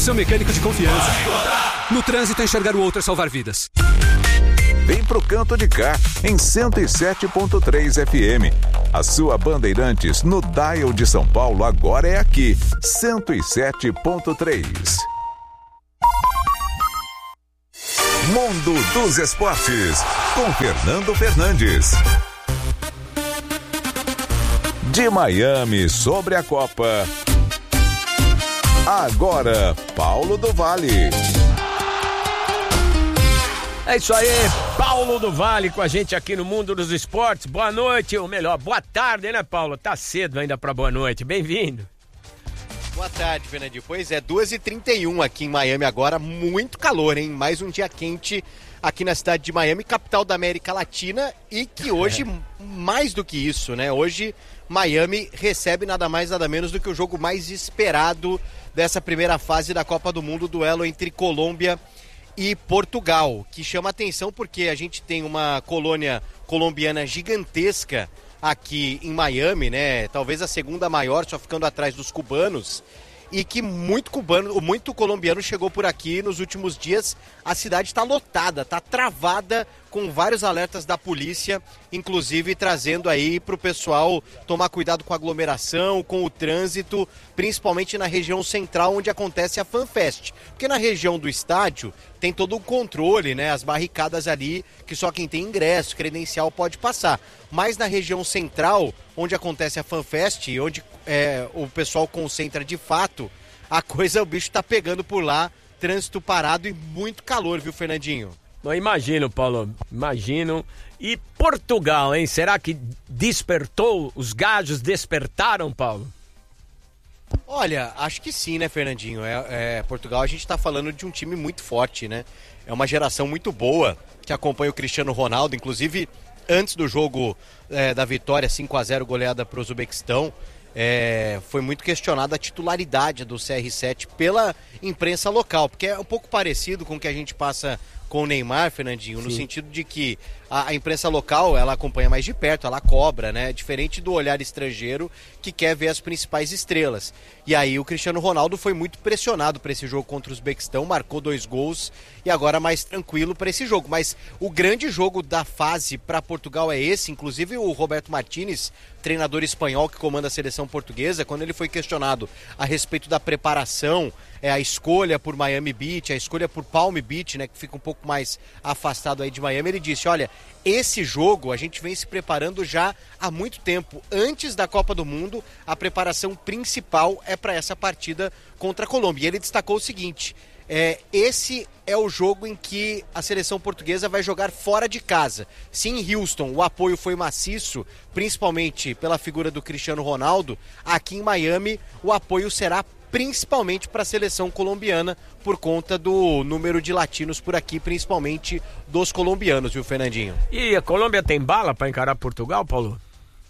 seu mecânico de confiança. No trânsito, enxergar o outro é salvar vidas. Vem pro Canto de Cá, em 107.3 FM. A sua Bandeirantes no dial de São Paulo agora é aqui, 107.3. Mundo dos Esportes, com Fernando Fernandes. De Miami sobre a Copa. Agora, Paulo do Vale. É isso aí, Paulo do Vale com a gente aqui no Mundo dos Esportes. Boa noite, ou melhor, boa tarde, né, Paulo? Tá cedo ainda pra boa noite. Bem-vindo. Boa tarde, Fernandinho. Pois é, 2h31 aqui em Miami agora, muito calor, hein? Mais um dia quente aqui na cidade de Miami, capital da América Latina, e que hoje, mais do que isso, né? Hoje, Miami recebe nada mais, nada menos do que o jogo mais esperado dessa primeira fase da Copa do Mundo, o duelo entre Colômbia e Portugal, que chama atenção porque a gente tem uma colônia colombiana gigantesca aqui em Miami, né? Talvez a segunda maior, só ficando atrás dos cubanos, e que muito colombiano chegou por aqui nos últimos dias. A cidade está lotada, está travada, com vários alertas da polícia, inclusive trazendo aí para o pessoal tomar cuidado com a aglomeração, com o trânsito, principalmente na região central onde acontece a FanFest. Porque na região do estádio tem todo o controle, né? As barricadas ali, que só quem tem ingresso, credencial pode passar. Mas na região central, onde acontece a FanFest, onde o pessoal concentra de fato, o bicho tá pegando por lá, trânsito parado e muito calor, viu, Fernandinho? Eu imagino, Paulo, imagino. E Portugal, hein? Será que despertou? Os gajos despertaram, Paulo? Olha, acho que sim, né, Fernandinho? Portugal, a gente tá falando de um time muito forte, né? É uma geração muito boa que acompanha o Cristiano Ronaldo, inclusive antes do jogo da vitória 5-0 goleada para o Uzbequistão, foi muito questionada a titularidade do CR7 pela imprensa local, porque é um pouco parecido com o que a gente passa com o Neymar, Fernandinho, no sentido de que a imprensa local, ela acompanha mais de perto, ela cobra, né? Diferente do olhar estrangeiro que quer ver as principais estrelas. E aí o Cristiano Ronaldo foi muito pressionado para esse jogo contra o Uzbequistão, marcou 2 gols e agora mais tranquilo para esse jogo. Mas o grande jogo da fase para Portugal é esse, inclusive o Roberto Martínez, treinador espanhol que comanda a seleção portuguesa, quando ele foi questionado a respeito da preparação, a escolha por Miami Beach, a escolha por Palm Beach, né, que fica um pouco mais afastado aí de Miami, ele disse, olha, esse jogo a gente vem se preparando já há muito tempo. Antes da Copa do Mundo, a preparação principal é para essa partida contra a Colômbia. E ele destacou o seguinte, esse é o jogo em que a seleção portuguesa vai jogar fora de casa. Se em Houston o apoio foi maciço, principalmente pela figura do Cristiano Ronaldo, aqui em Miami o apoio será principalmente para a seleção colombiana, por conta do número de latinos por aqui, principalmente dos colombianos, viu, Fernandinho? E a Colômbia tem bala para encarar Portugal, Paulo?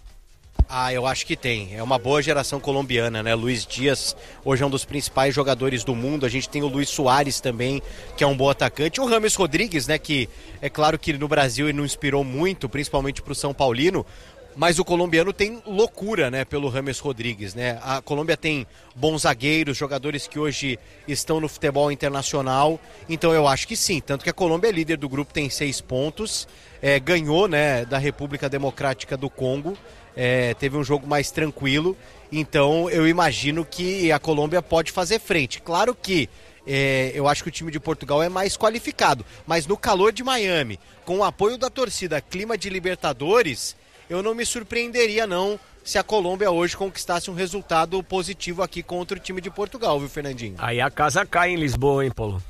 Eu acho que tem. É uma boa geração colombiana, né? Luiz Dias, hoje é um dos principais jogadores do mundo. A gente tem o Luiz Soares também, que é um bom atacante. O Rames Rodrigues, né? Que é claro que no Brasil ele não inspirou muito, principalmente para o São Paulino. Mas o colombiano tem loucura, né, pelo Rames Rodrigues, né? A Colômbia tem bons zagueiros, jogadores que hoje estão no futebol internacional. Então eu acho que sim. Tanto que a Colômbia é líder do grupo, tem 6 pontos. Ganhou, né, da República Democrática do Congo. Teve um jogo mais tranquilo. Então eu imagino que a Colômbia pode fazer frente. Claro que eu acho que o time de Portugal é mais qualificado. Mas no calor de Miami, com o apoio da torcida, clima de Libertadores, eu não me surpreenderia não se a Colômbia hoje conquistasse um resultado positivo aqui contra o time de Portugal, viu, Fernandinho? Aí a casa cai em Lisboa, hein, Paulo?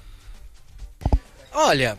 Olha,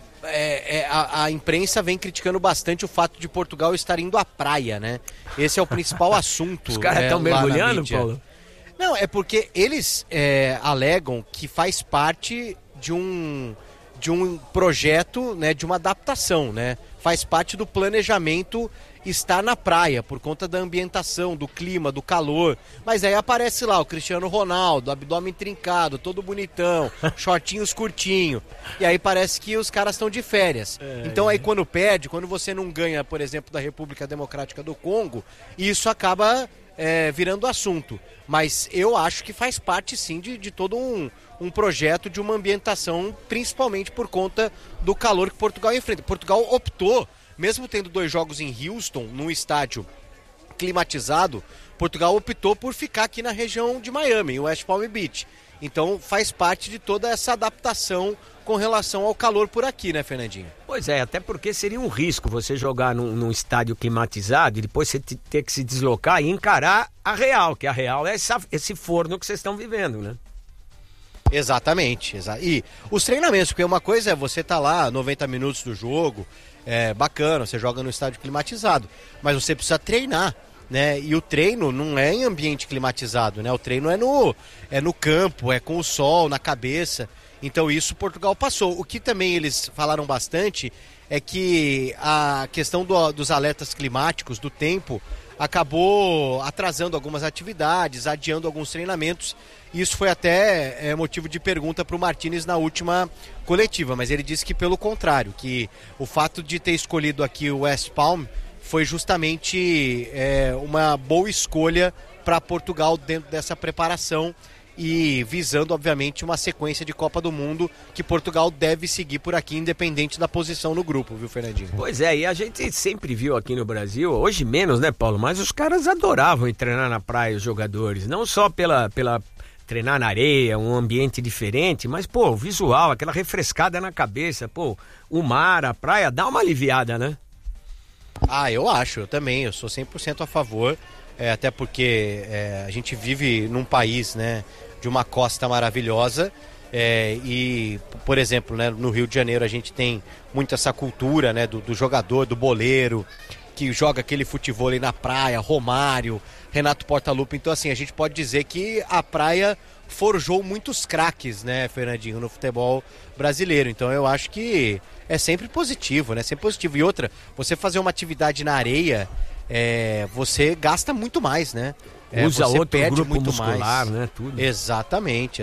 a imprensa vem criticando bastante o fato de Portugal estar indo à praia, né? Esse é o principal assunto. Os caras estão mergulhando, Paulo? Não, é porque eles alegam que faz parte de um projeto, né, de uma adaptação, né? Faz parte do planejamento estar na praia, por conta da ambientação, do clima, do calor. Mas aí aparece lá o Cristiano Ronaldo, abdômen trincado, todo bonitão, shortinhos curtinho. E aí parece que os caras estão de férias. Então aí quando perde, quando você não ganha, por exemplo, da República Democrática do Congo, isso acaba virando assunto. Mas eu acho que faz parte sim de todo um projeto, de uma ambientação, principalmente por conta do calor que Portugal enfrenta. Portugal optou, mesmo tendo 2 jogos em Houston, num estádio climatizado, Portugal optou por ficar aqui na região de Miami, em West Palm Beach. Então faz parte de toda essa adaptação com relação ao calor por aqui, né, Fernandinho? Pois é, até porque seria um risco você jogar num estádio climatizado e depois você ter que se deslocar e encarar a real, que a real é esse forno que vocês estão vivendo, né? Exatamente. E os treinamentos, porque uma coisa é você estar lá 90 minutos do jogo, é bacana, você joga no estádio climatizado, mas você precisa treinar, né? E o treino não é em ambiente climatizado, né? O treino é no campo, é com o sol na cabeça. Então isso Portugal passou. O que também eles falaram bastante é que a questão dos alertas climáticos, do tempo, acabou atrasando algumas atividades, adiando alguns treinamentos. Isso foi até motivo de pergunta para o Martínez na última coletiva, mas ele disse que pelo contrário, que o fato de ter escolhido aqui o West Palm foi justamente uma boa escolha para Portugal dentro dessa preparação e visando, obviamente, uma sequência de Copa do Mundo que Portugal deve seguir por aqui, independente da posição no grupo, viu, Fernandinho? Pois é, e a gente sempre viu aqui no Brasil, hoje menos, né, Paulo? Mas os caras adoravam ir treinar na praia, os jogadores, não só pela treinar na areia, um ambiente diferente, mas, pô, o visual, aquela refrescada na cabeça, pô, o mar, a praia, dá uma aliviada, né? Ah, eu também, eu sou 100% a favor, até porque a gente vive num país, né, de uma costa maravilhosa, e, por exemplo, né, no Rio de Janeiro a gente tem muito essa cultura, né, do jogador, do boleiro, que joga aquele futevôlei na praia, Romário, Renato Portaluppi. Então, assim, a gente pode dizer que a praia forjou muitos craques, né, Fernandinho, no futebol brasileiro. Então, eu acho que é sempre positivo, né, sempre positivo. E outra, você fazer uma atividade na areia, você gasta muito mais, né? Usa você outro perde grupo muito muscular, mais, né? Tudo. Exatamente.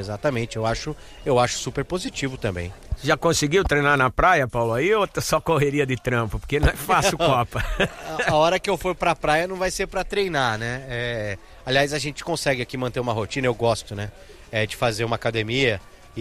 Eu acho super positivo também. Já conseguiu treinar na praia, Paulo, aí ou só correria de trampo? Porque não é fácil, Copa. A hora que eu for pra praia não vai ser pra treinar, né? Aliás, a gente consegue aqui manter uma rotina, eu gosto, né? De fazer uma academia,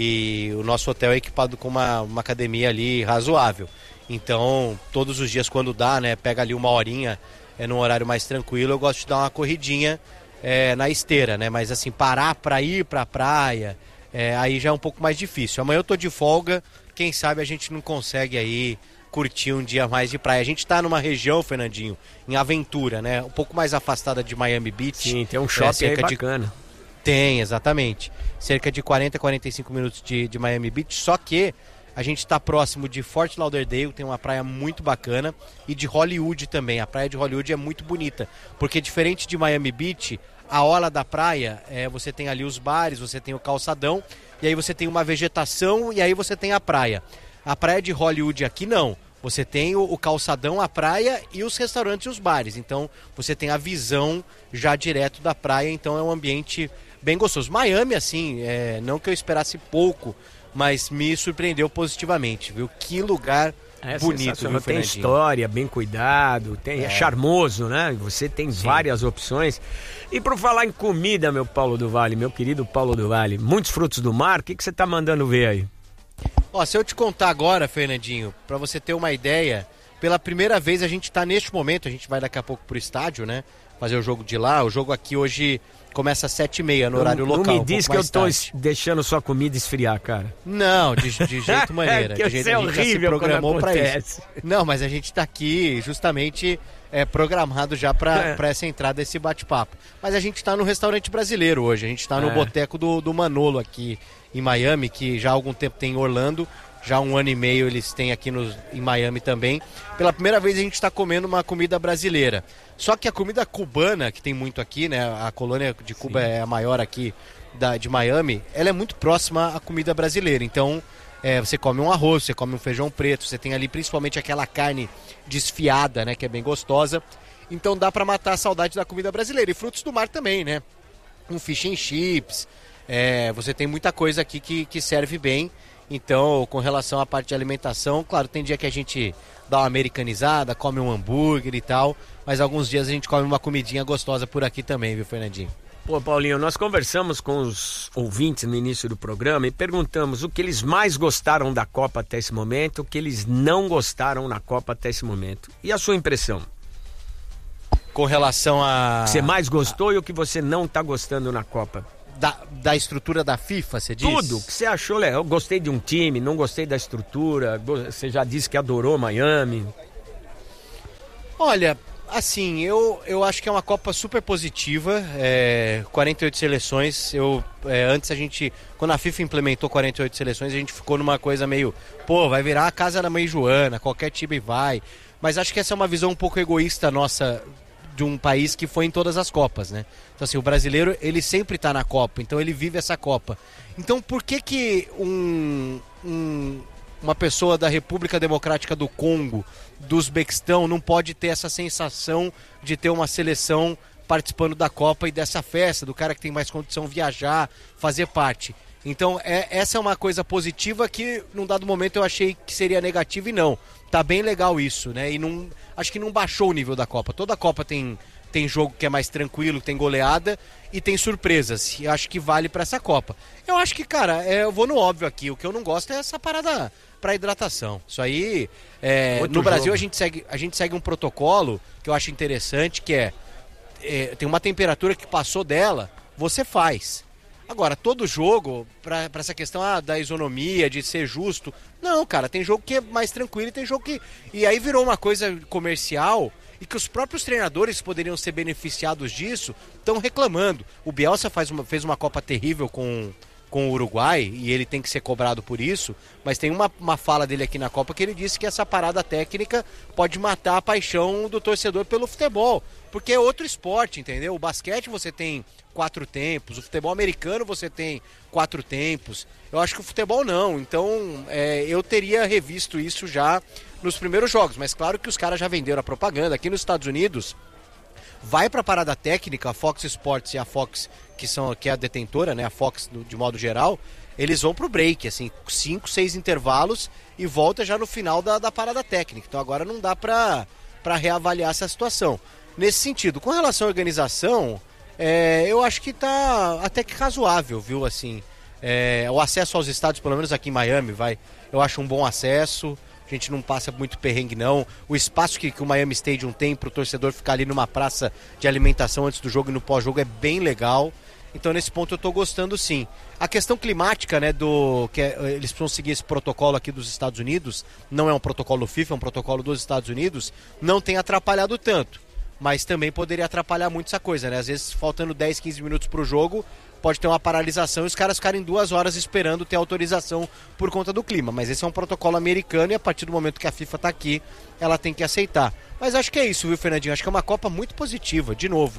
e o nosso hotel é equipado com uma academia ali razoável. Então, todos os dias quando dá, né? Pega ali uma horinha, num horário mais tranquilo, eu gosto de dar uma corridinha na esteira, né? Mas assim, parar pra ir pra praia, aí já é um pouco mais difícil. Amanhã eu tô de folga, quem sabe a gente não consegue aí curtir um dia mais de praia. A gente tá numa região, Fernandinho, em Aventura, né? Um pouco mais afastada de Miami Beach. Sim, tem um shopping aí bacana. Tem, exatamente. Cerca de 40, 45 minutos de Miami Beach, só que a gente está próximo de Fort Lauderdale, tem uma praia muito bacana, e de Hollywood também. A praia de Hollywood é muito bonita, porque diferente de Miami Beach, a orla da praia, você tem ali os bares, você tem o calçadão, e aí você tem uma vegetação, e aí você tem a praia. A praia de Hollywood aqui não. Você tem o calçadão, a praia e os restaurantes e os bares. Então você tem a visão já direto da praia, então é um ambiente bem gostoso. Miami, assim, não que eu esperasse pouco, mas me surpreendeu positivamente, viu? Que lugar bonito, viu, tem história, bem cuidado, é charmoso, né? Você tem várias opções. E por falar em comida, meu Paulo do Vale, meu querido Paulo do Vale, muitos frutos do mar, o que você tá mandando ver aí? Ó, se eu te contar agora, Fernandinho, pra você ter uma ideia, pela primeira vez a gente tá neste momento, a gente vai daqui a pouco pro estádio, né? Fazer o jogo de lá, o jogo aqui hoje começa às 7h30 no horário local. Não me diz que eu tô deixando sua comida esfriar, cara. Não, de jeito maneira. Que de jeito, é a gente já se programou pra isso. Não, mas a gente tá aqui justamente programado já pra essa entrada, esse bate-papo. Mas a gente tá no restaurante brasileiro hoje, a gente tá no boteco do Manolo aqui em Miami, que já há algum tempo tem em Orlando, já há 1 ano e meio eles têm aqui em Miami também. Pela primeira vez a gente está comendo uma comida brasileira. Só que a comida cubana, que tem muito aqui, né? A colônia de Cuba é a maior aqui de Miami, ela é muito próxima à comida brasileira. Então, você come um arroz, você come um feijão preto, você tem ali principalmente aquela carne desfiada, né? Que é bem gostosa. Então dá para matar a saudade da comida brasileira. E frutos do mar também, né? Um fish and chips. Você tem muita coisa aqui que serve bem. Então, com relação à parte de alimentação, claro, tem dia que a gente dá uma americanizada, come um hambúrguer e tal, mas alguns dias a gente come uma comidinha gostosa por aqui também, viu, Fernandinho? Pô, Paulinho, nós conversamos com os ouvintes no início do programa e perguntamos o que eles mais gostaram da Copa até esse momento, o que eles não gostaram na Copa até esse momento. E a sua impressão? Com relação a... O que você mais gostou e o que você não está gostando na Copa? Da estrutura da FIFA, você diz? Tudo, o que você achou legal? Eu gostei de um time, não gostei da estrutura, você já disse que adorou Miami. Olha, assim, eu acho que é uma Copa super positiva, 48 seleções, antes quando a FIFA implementou 48 seleções, a gente ficou numa coisa meio, vai virar a casa da mãe Joana, qualquer time vai, mas acho que essa é uma visão um pouco egoísta nossa, de um país que foi em todas as Copas, né? Então assim, o brasileiro, ele sempre tá na Copa, então ele vive essa Copa. Então por que uma pessoa da República Democrática do Congo, do Uzbequistão, não pode ter essa sensação de ter uma seleção participando da Copa e dessa festa, do cara que tem mais condição viajar, fazer parte? Então essa é uma coisa positiva que num dado momento eu achei que seria negativa e não. Tá bem legal isso, né? E acho que não baixou o nível da Copa. Toda Copa tem jogo que é mais tranquilo, tem goleada e tem surpresas. E acho que vale pra essa Copa. Eu acho que, cara, eu vou no óbvio aqui. O que eu não gosto é essa parada pra hidratação. Isso aí, no Brasil a gente segue um protocolo que eu acho interessante, que tem uma temperatura que passou dela, você faz. Agora, todo jogo, pra essa questão da isonomia, de ser justo, não, cara, tem jogo que é mais tranquilo e tem jogo que... E aí virou uma coisa comercial e que os próprios treinadores poderiam ser beneficiados disso, estão reclamando. O Bielsa fez uma Copa terrível com o Uruguai e ele tem que ser cobrado por isso, mas tem uma fala dele aqui na Copa que ele disse que essa parada técnica pode matar a paixão do torcedor pelo futebol, porque é outro esporte, entendeu? O basquete você tem 4 tempos, o futebol americano você tem 4 tempos, eu acho que o futebol não, então eu teria revisto isso já nos primeiros jogos, mas claro que os caras já venderam a propaganda. Aqui nos Estados Unidos vai para a parada técnica, a Fox Sports e a Fox, que é a detentora, né, a Fox de modo geral, eles vão pro break, assim, 5, 6 intervalos e volta já no final da parada técnica. Então agora não dá para reavaliar essa situação. Nesse sentido, com relação à organização, eu acho que tá até que razoável, viu, assim, o acesso aos estádios, pelo menos aqui em Miami, eu acho um bom acesso. A gente não passa muito perrengue, não. O espaço que o Miami Stadium tem para o torcedor ficar ali numa praça de alimentação antes do jogo e no pós-jogo é bem legal. Então, nesse ponto, eu estou gostando, sim. A questão climática, né, eles precisam seguir esse protocolo aqui dos Estados Unidos, não é um protocolo FIFA, é um protocolo dos Estados Unidos, não tem atrapalhado tanto. Mas também poderia atrapalhar muito essa coisa, né? Às vezes, faltando 10, 15 minutos para o jogo, pode ter uma paralisação e os caras ficarem 2 horas esperando ter autorização por conta do clima. Mas esse é um protocolo americano e a partir do momento que a FIFA está aqui, ela tem que aceitar. Mas acho que é isso, viu, Fernandinho? Acho que é uma Copa muito positiva, de novo.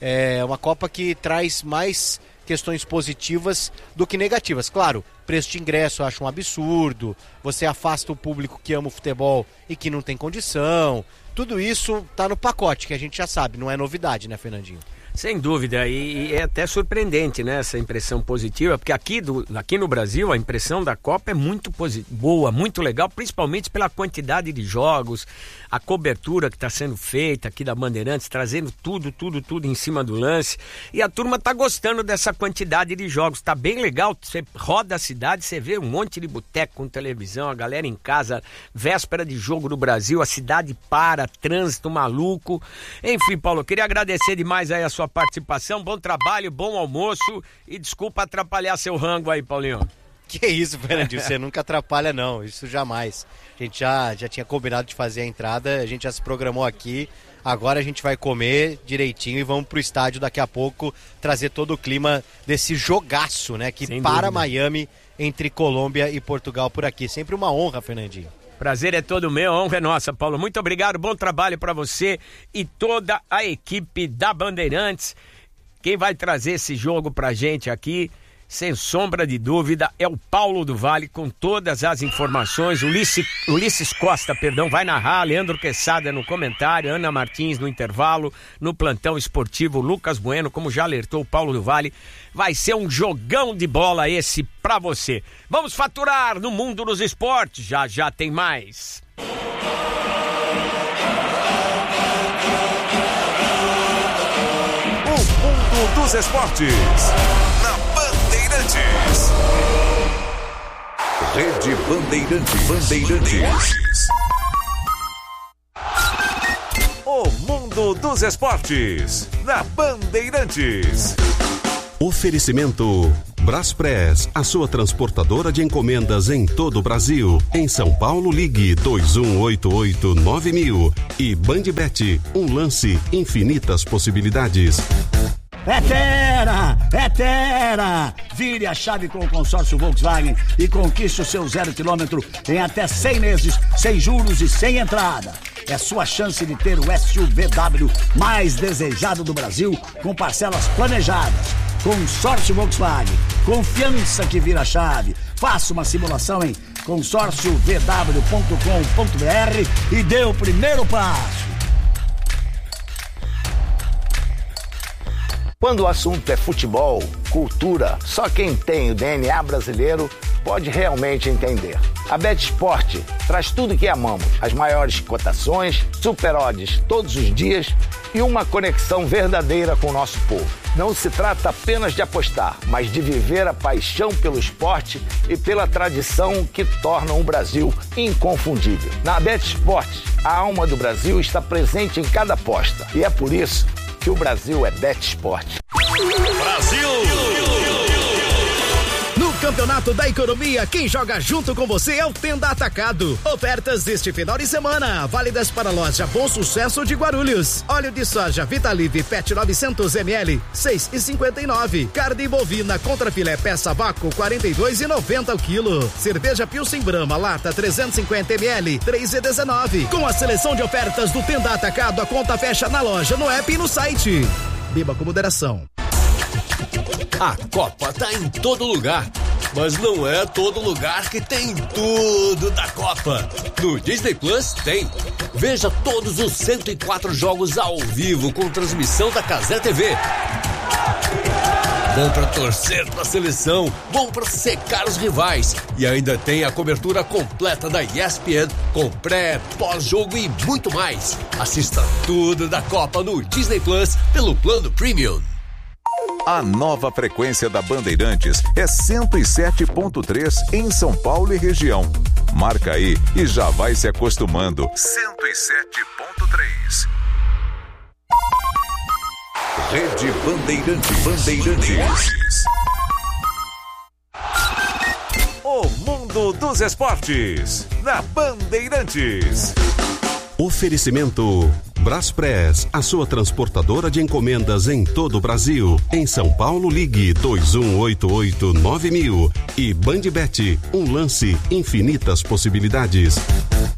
É uma Copa que traz mais questões positivas do que negativas. Claro, preço de ingresso eu acho um absurdo, você afasta o público que ama o futebol e que não tem condição. Tudo isso tá no pacote, que a gente já sabe, não é novidade, né, Fernandinho? Sem dúvida, e é até surpreendente, né, essa impressão positiva, porque aqui no Brasil a impressão da Copa é muito boa, muito legal, principalmente pela quantidade de jogos, a cobertura que está sendo feita aqui da Bandeirantes, trazendo tudo em cima do lance, e a turma tá gostando dessa quantidade de jogos, tá bem legal, você roda a cidade, você vê um monte de boteco com televisão, a galera em casa, véspera de jogo do Brasil, a cidade para, trânsito maluco, enfim, Paulo, eu queria agradecer demais aí a sua participação, bom trabalho, bom almoço e desculpa atrapalhar seu rango aí, Paulinho. Que isso, Fernandinho, você nunca atrapalha não, isso jamais. A gente já tinha combinado de fazer a entrada, a gente já se programou aqui, agora a gente vai comer direitinho e vamos pro estádio daqui a pouco trazer todo o clima desse jogaço, né, que para Miami entre Colômbia e Portugal por aqui. Sempre uma honra, Fernandinho. Prazer é todo meu, a honra é nossa, Paulo. Muito obrigado, bom trabalho para você e toda a equipe da Bandeirantes. Quem vai trazer esse jogo pra gente aqui sem sombra de dúvida, é o Paulo do Vale com todas as informações. Ulisses Costa, vai narrar, Leandro Quesada no comentário, Ana Martins no intervalo, no plantão esportivo, Lucas Bueno, como já alertou o Paulo do Vale. Vai ser um jogão de bola esse pra você. Vamos faturar no mundo dos esportes, já tem mais. O mundo dos esportes, na Bandeirantes. Rede Bandeirantes. O mundo dos esportes, na Bandeirantes. Oferecimento Braspress, a sua transportadora de encomendas em todo o Brasil. Em São Paulo, ligue 2188-9000. E Bandbet, um lance, infinitas possibilidades. É Terra! Vire a chave com o consórcio Volkswagen e conquiste o seu 0 km em até 100 meses, sem juros e sem entrada. É sua chance de ter o SUVW mais desejado do Brasil, com parcelas planejadas. Consórcio Volkswagen, confiança que vira chave. Faça uma simulação em consórciovw.com.br e dê o primeiro passo. Quando o assunto é futebol, cultura, só quem tem o DNA brasileiro pode realmente entender. A BetSport traz tudo que amamos, as maiores cotações, super odds todos os dias e uma conexão verdadeira com o nosso povo. Não se trata apenas de apostar, mas de viver a paixão pelo esporte e pela tradição que tornam o Brasil inconfundível. Na BetSport, a alma do Brasil está presente em cada aposta e é por isso que o Brasil é BetSport. Brasil! No Campeonato da Economia, quem joga junto com você é o Tenda Atacado. Ofertas deste final de semana, válidas para a loja Bom Sucesso de Guarulhos. Óleo de soja Vitalive PET 900ml, 6,59. Carne bovina contra filé peça vácuo, 42,90 o quilo. Cerveja Pilsen Brahma, lata 350ml, 3,19. Com a seleção de ofertas do Tenda Atacado, a conta fecha na loja, no app e no site. Beba com moderação. A Copa tá em todo lugar, mas não é todo lugar que tem tudo da Copa. No Disney Plus tem. Veja todos os 104 jogos ao vivo com transmissão da Cazé TV. Bom pra torcer pra seleção, bom pra secar os rivais. E ainda tem a cobertura completa da ESPN com pré, pós-jogo e muito mais. Assista tudo da Copa no Disney Plus pelo plano Premium. A nova frequência da Bandeirantes é 107.3 em São Paulo e região. Marca aí e já vai se acostumando. 107.3. Rede Bandeirantes. O mundo dos esportes, na Bandeirantes. Oferecimento Braspress, a sua transportadora de encomendas em todo o Brasil. Em São Paulo, ligue 2188-9000. E Bandbet, um lance, infinitas possibilidades.